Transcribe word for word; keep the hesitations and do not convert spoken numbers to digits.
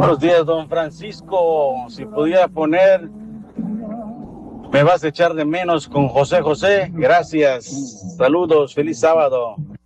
Buenos días, don Francisco. Si pudiera poner Me vas a echar de menos con José José. Gracias. Saludos. Feliz sábado.